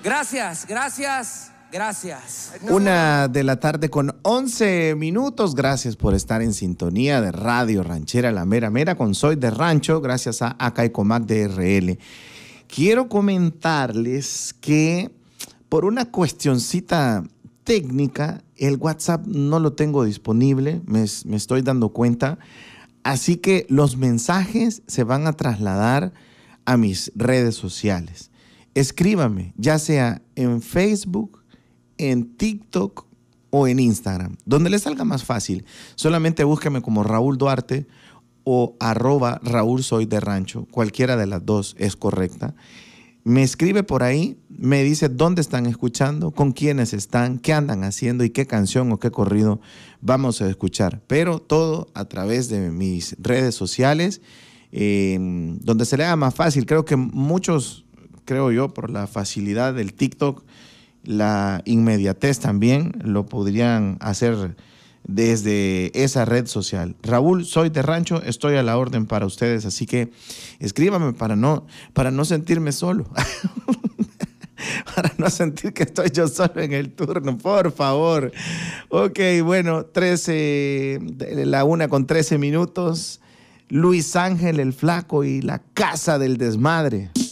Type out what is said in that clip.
Gracias, gracias, gracias. 1:00 con 11 minutos. Gracias por estar en sintonía de Radio Ranchera La Mera Mera con Soy de Rancho. Gracias a Acaicomac DRL. Quiero comentarles que por una cuestioncita técnica, el WhatsApp no lo tengo disponible, me estoy dando cuenta. Así que los mensajes se van a trasladar a mis redes sociales. Escríbame, ya sea en Facebook, en TikTok o en Instagram, donde le salga más fácil. Solamente búsqueme como Raúl Duarte o @Raúl Soy de Rancho. Cualquiera de las dos es correcta. Me escribe por ahí, me dice dónde están escuchando, con quiénes están, qué andan haciendo y qué canción o qué corrido vamos a escuchar. Pero todo a través de mis redes sociales, donde se le haga más fácil. Creo que muchos, creo yo, por la facilidad del TikTok, la inmediatez también, lo podrían hacer desde esa red social. Raúl, Soy de Rancho, estoy a la orden para ustedes, así que escríbame para no sentirme solo. Para no sentir que estoy yo solo en el turno, por favor. Ok, bueno, 1:13 minutos. Luis Ángel el Flaco y la Casa del Desmadre.